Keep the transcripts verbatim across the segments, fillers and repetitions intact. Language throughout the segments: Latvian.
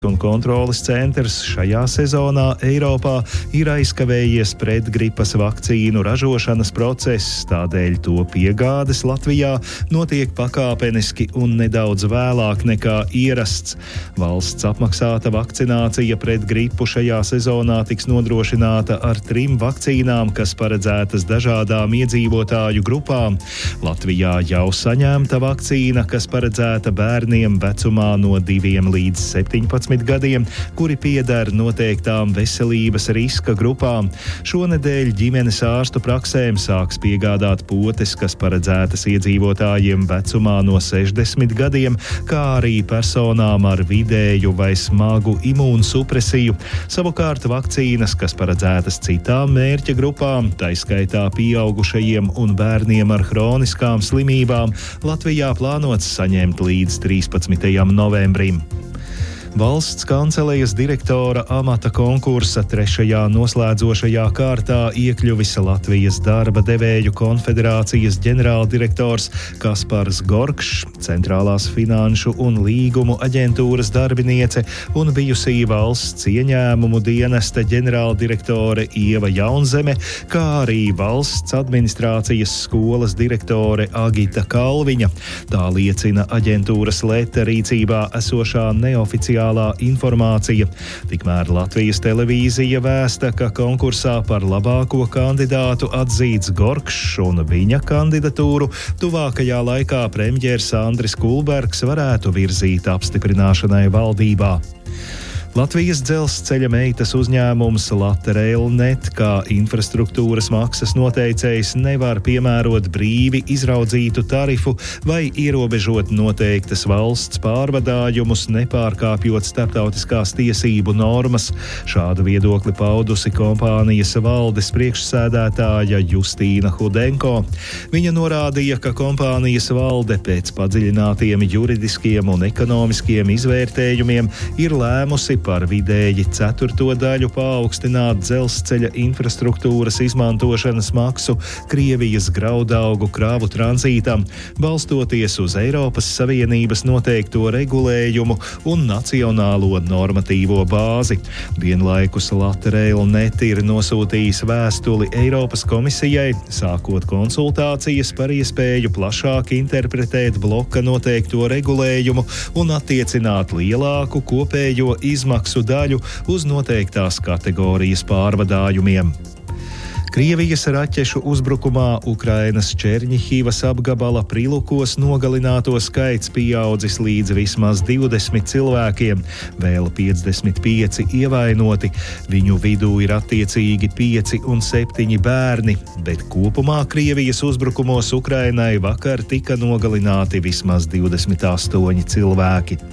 un kontroles centrs šajā sezonā Eiropā ir aizkavējies pretgripas vakcīnu ražošanas process, tādēļ to piegādes Latvijā notiek pakāpeniski un nedaudz vēlāk nekā ierasts. Valsts apmaksāta vakcinācija pret gripu šajā sezonā tiks nodrošināta ar trim vakcīnām, kas paredzētas dažādām iedzīvotāju grupām. Latvijā jau saņemta vakcīna, kas paredzēta bērniem vecumā no diviem līdz septiņpadsmit gadiem, kuri pieder noteiktām veselības riska grupām. Šonedēļ ģimenes ārstu praksēm sāks piegādāt potes, kas paredzētas iedzīvotājiem vecumā no sešdesmit gadiem, kā arī personām ar vidēju vai smagu imūnsupresiju. Savukārt vakcīnas, kas paredzētas citām mērķa grupām, taiskaitā pieaugušajiem un bērniem ar hroniskām slimībām, Latvijā plānots saņemt līdz trīspadsmitajam novembrim. Valsts kancelejas direktora amata konkursa trešajā noslēdzošajā kārtā iekļuvis Latvijas darba devēju konfederācijas ģenerāldirektors Kaspars Gorkšs, Centrālās finanšu un līgumu aģentūras darbiniece un bijusī valsts ieņēmumu dienesta ģenerāldirektore Ieva Jaunzeme, kā arī valsts administrācijas skolas direktore Agita Kalviņa. Tā liecina aģentūras Leta rīcībā esošā neoficiālā informācija. Tikmēr Latvijas televīzija vēsta, ka konkursā par labāko kandidātu atzīts Gorkšs un viņa kandidatūru tuvākajā laikā premjers Andris Kulbergs varētu virzīt apstiprināšanai valdībā. Latvijas dzelzceļa meitas uzņēmums Latvijas kā infrastruktūras maksas noteicējs nevar piemērot brīvi izraudzītu tarifu vai ierobežot noteiktas valsts pārvadājumus, nepārkāpjot starptautiskās tiesību normas. Šādu viedokli paudusi kompānijas valdes priekšsēdētāja Justīna Hudenko. Viņa norādīja, ka kompānijas valde pēc padziļinātiem juridiskiem un ekonomiskiem izvērtējumiem ir lēmusi par vidēji ceturto daļu paaugstināt dzelzceļa infrastruktūras izmantošanas maksu Krievijas graudaugu krāvu tranzītam, balstoties uz Eiropas Savienības noteikto regulējumu un nacionālo normatīvo bāzi. Vienlaikus Latvijas ir nosūtījis vēstuli Eiropas komisijai, sākot konsultācijas par iespēju plašāk interpretēt bloka noteikto regulējumu un attiecināt lielāku kopējo izmaksu maksu daļu uz noteiktās kategorijas pārvadājumiem. Krievijas raķešu uzbrukumā Ukrainas Černihivas apgabala Prilukos nogalināto skaits pieaudzis līdz vismaz divdesmit cilvēkiem, vēl piecdesmit pieci ievainoti. Viņu vidū ir attiecīgi pieci un septiņi bērni, bet kopumā Krievijas uzbrukumos Ukrainai vakar tika nogalināti vismaz divdesmit astoņi cilvēki.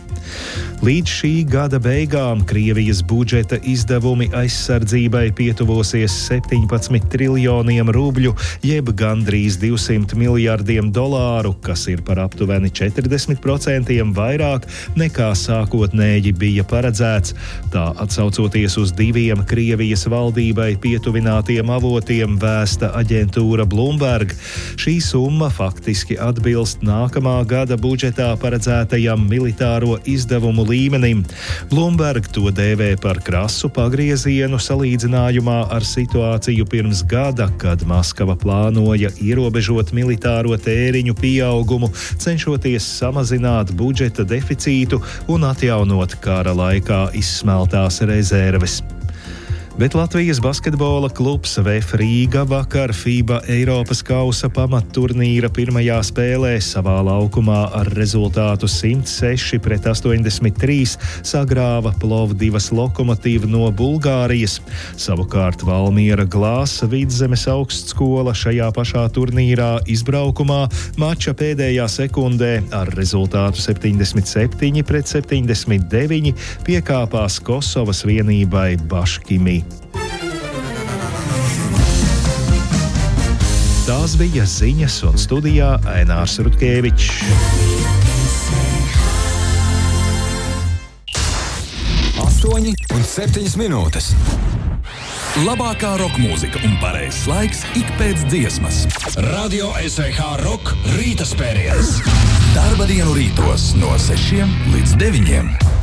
Līdz šī gada beigām Krievijas budžeta izdevumi aizsardzībai pietuvosies septiņpadsmit triljoniem rubļu, jeb gandrīz divsimt miljardiem dolāru, kas ir par aptuveni četrdesmit procentiem vairāk nekā sākotnēji bija paredzēts. Tā atsaucoties uz diviem Krievijas valdībai pietuvinātiem avotiem vēsta aģentūra Bloomberg. Šī summa faktiski atbilst nākamā gada budžetā paredzētajam militāro izdevumu līmenim. Bloomberg to dēvē par krasu pagriezienu salīdzinājumā ar situāciju pirms gada, kad Maskava plānoja ierobežot militāro tēriņu pieaugumu, cenšoties samazināt budžeta deficītu un atjaunot kara laikā izsmeltās rezerves. Bet Latvijas basketbola klubs VF Rīga vakar FIBA Eiropas kausa pamatturnīra pirmajā spēlē savā laukumā ar rezultātu simt seši pret astoņdesmit trīs sagrāva Plovdivas Lokomotīvu no Bulgārijas. Savukārt Valmiera Glāsa Vidzemes augstskola šajā pašā turnīrā izbraukumā mača pēdējā sekundē ar rezultātu septiņdesmit septiņi pret septiņdesmit deviņi piekāpās Kosovas vienībai Baškimi. Tās bija ziņas un studijā Ainārs Rutkevičs. astoņi un septiņas minūtes. Labākā roka mūzika un pareizs laiks ik pēc dziesmas. Radio S V H Rock rīta spēriens. Darba dienu rītos no sešiem līdz deviņiem.